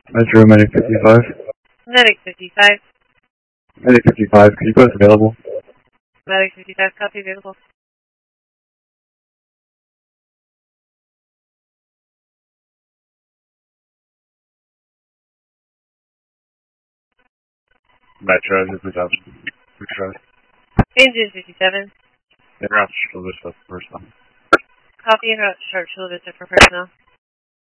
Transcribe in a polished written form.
Metro Medic 55. Medic 55. Medic 55, could you put us available? Medic 55, copy available. Metro 57. Engine 57. En route to Chula Vista for personnel. Copy en route to Chula Vista for personnel.